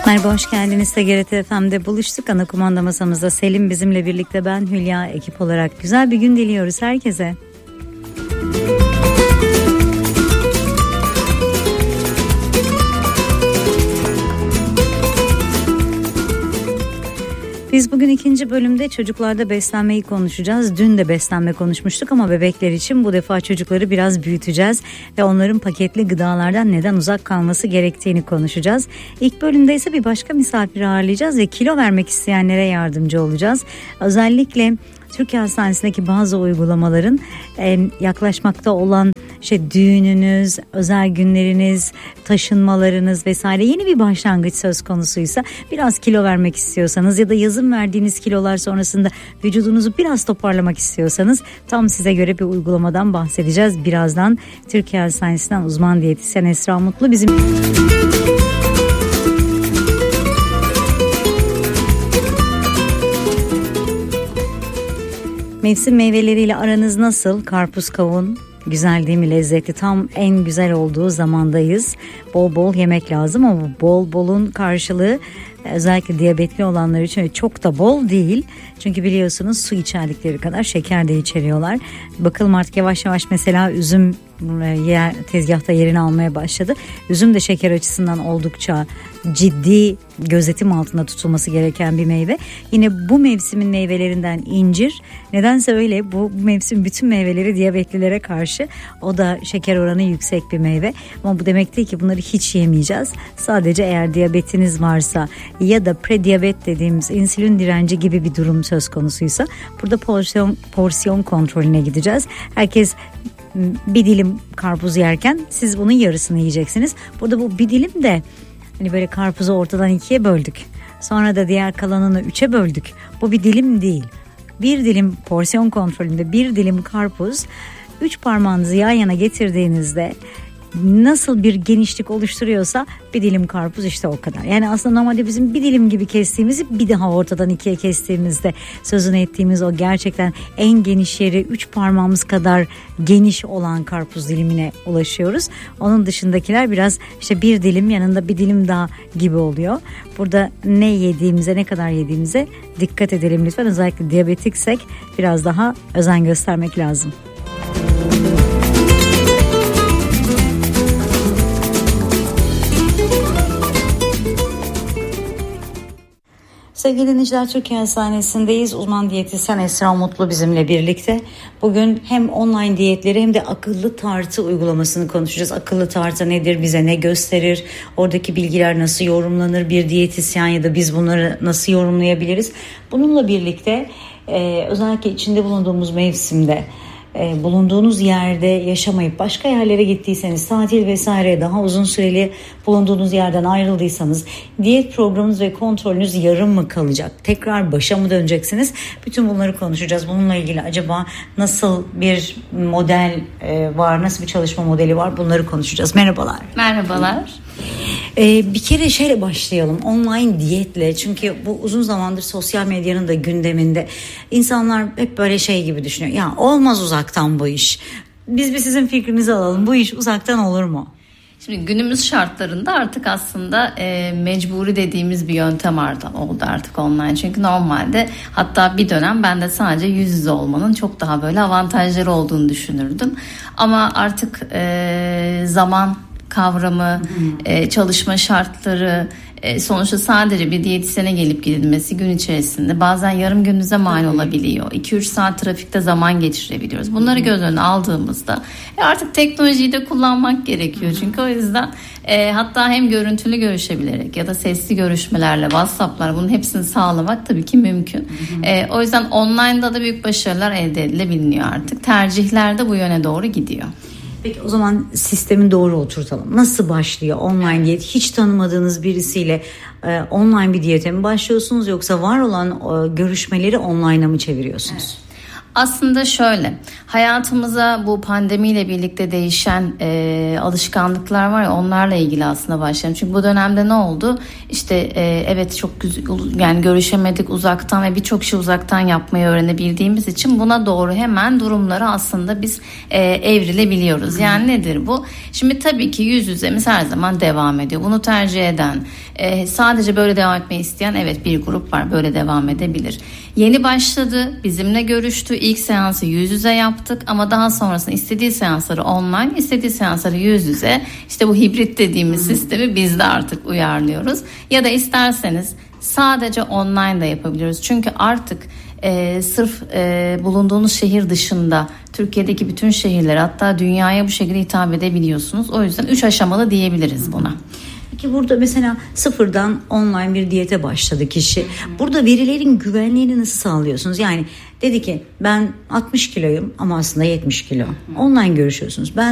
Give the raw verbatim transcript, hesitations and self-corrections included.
Merhaba, hoş geldiniz. T G R T F M'de buluştuk. Ana kumanda masamızda Selim bizimle birlikte, ben Hülya, ekip olarak güzel bir gün diliyoruz herkese. Biz bugün ikinci bölümde çocuklarda beslenmeyi konuşacağız. Dün de beslenme konuşmuştuk ama bebekler için bu defa çocukları biraz büyüteceğiz ve onların paketli gıdalardan neden uzak kalması gerektiğini konuşacağız. İlk bölümde ise bir başka misafir ağırlayacağız ve kilo vermek isteyenlere yardımcı olacağız. Özellikle Türkiye Hastanesi'ndeki bazı uygulamaların e, yaklaşmakta olan işte düğününüz, özel günleriniz, taşınmalarınız vesaire yeni bir başlangıç söz konusuysa, biraz kilo vermek istiyorsanız ya da yazın verdiğiniz kilolar sonrasında vücudunuzu biraz toparlamak istiyorsanız tam size göre bir uygulamadan bahsedeceğiz. Birazdan Türkiye Hastanesi'nden uzman diyetisyen Esra Mutlu bizim... Mevsim meyveleriyle aranız nasıl? Karpuz, kavun güzel değil mi? Lezzetli. Tam en güzel olduğu zamandayız. Bol bol yemek lazım ama bu bol bolun karşılığı özellikle diyabetli olanlar için çok da bol değil. Çünkü biliyorsunuz su içerdikleri kadar şeker de içeriyorlar. Bakalım artık yavaş yavaş mesela üzüm yer, tezgahta yerini almaya başladı. Üzüm de şeker açısından oldukça ciddi gözetim altında tutulması gereken bir meyve. Yine bu mevsimin meyvelerinden incir. Nedense öyle, bu, bu mevsim bütün meyveleri diyabetlilere karşı. O da şeker oranı yüksek bir meyve. Ama bu demek değil ki bunları hiç yemeyeceğiz. Sadece eğer diyabetiniz varsa ya da prediyabet dediğimiz insülin direnci gibi bir durum söz konusuysa burada porsiyon, porsiyon kontrolüne gideceğiz. Herkes bir dilim karpuz yerken siz bunun yarısını yiyeceksiniz. Burada bu bir dilim de hani böyle karpuzu ortadan ikiye böldük. Sonra da diğer kalanını üçe böldük. Bu bir dilim değil. Bir dilim porsiyon kontrolünde bir dilim karpuz, üç parmağınızı yan yana getirdiğinizde nasıl bir genişlik oluşturuyorsa bir dilim karpuz işte o kadar. Yani aslında normalde bizim bir dilim gibi kestiğimizi bir daha ortadan ikiye kestiğimizde sözünü ettiğimiz o gerçekten en geniş yeri üç parmağımız kadar geniş olan karpuz dilimine ulaşıyoruz. Onun dışındakiler biraz işte bir dilim yanında bir dilim daha gibi oluyor. Burada ne yediğimize, ne kadar yediğimize dikkat edelim lütfen. Özellikle diyabetiksek biraz daha özen göstermek lazım. Sevgili dinleyiciler, Türkiye Hastanesi'ndeyiz. Uzman diyetisyen Esra Mutlu bizimle birlikte. Bugün hem online diyetleri hem de akıllı tartı uygulamasını konuşacağız. Akıllı tartı nedir? Bize ne gösterir? Oradaki bilgiler nasıl yorumlanır? Bir diyetisyen ya da biz bunları nasıl yorumlayabiliriz? Bununla birlikte e, özellikle içinde bulunduğumuz mevsimde bulunduğunuz yerde yaşamayıp başka yerlere gittiyseniz, tatil vesaire daha uzun süreli bulunduğunuz yerden ayrıldıysanız diyet programınız ve kontrolünüz yarım mı kalacak? Tekrar başa mı döneceksiniz? Bütün bunları konuşacağız. Bununla ilgili acaba nasıl bir model var, nasıl bir çalışma modeli var? Bunları konuşacağız. Merhabalar. Merhabalar. Ee, bir kere şöyle başlayalım, online diyetle, çünkü bu uzun zamandır sosyal medyanın da gündeminde. İnsanlar hep böyle şey gibi düşünüyor, ya olmaz uzaktan bu iş, biz bir sizin fikrinizi alalım, bu iş uzaktan olur mu? Şimdi günümüz şartlarında artık aslında e, mecburi dediğimiz bir yöntem oldu artık online. Çünkü normalde, hatta bir dönem ben de sadece yüz yüze olmanın çok daha böyle avantajları olduğunu düşünürdüm. Ama artık e, zaman kavramı, e, çalışma şartları, e, sonuçta sadece bir diyetisyene gelip gidilmesi gün içerisinde bazen yarım gününüze mal olabiliyor. iki üç saat trafikte zaman geçirebiliyoruz. Bunları göz önüne aldığımızda e, artık teknolojiyi de kullanmak gerekiyor. Çünkü o yüzden e, hatta hem görüntülü görüşebilerek ya da sesli görüşmelerle, WhatsApp'lar, bunun hepsini sağlamak tabii ki mümkün. E, o yüzden online'da da büyük başarılar elde edilebiliyor artık. Tercihler de bu yöne doğru gidiyor. Peki o zaman sistemi doğru oturtalım. Nasıl başlıyor online diyet? Hiç tanımadığınız birisiyle e, online bir diyete mi başlıyorsunuz, yoksa var olan e, görüşmeleri online'a mı çeviriyorsunuz? Evet. Aslında şöyle, hayatımıza bu pandemiyle birlikte değişen e, alışkanlıklar var ya, onlarla ilgili aslında başlayalım. Çünkü bu dönemde ne oldu? İşte e, evet çok güzel, yani görüşemedik uzaktan ve birçok şey uzaktan yapmayı öğrenebildiğimiz için buna doğru hemen durumları aslında biz e, evrilebiliyoruz. Yani nedir bu? Şimdi tabii ki yüz yüzemiz her zaman devam ediyor. Bunu tercih eden, e, sadece böyle devam etmeyi isteyen evet bir grup var, böyle devam edebilir. Yeni başladı, bizimle görüştü, ilk seansı yüz yüze yaptık ama daha sonrasında istediği seansları online, istediği seansları yüz yüze, işte bu hibrit dediğimiz hmm. sistemi biz de artık uyarlıyoruz. Ya da isterseniz sadece online da yapabiliyoruz. Çünkü artık e, sırf e, bulunduğunuz şehir dışında Türkiye'deki bütün şehirlere, hatta dünyaya bu şekilde hitap edebiliyorsunuz. O yüzden üç aşamalı diyebiliriz buna. Peki burada mesela sıfırdan online bir diyete başladı kişi. Burada verilerin güvenliğini nasıl sağlıyorsunuz? Yani dedi ki ben altmış kiloyum ama aslında yetmiş kilo. Online görüşüyorsunuz. Ben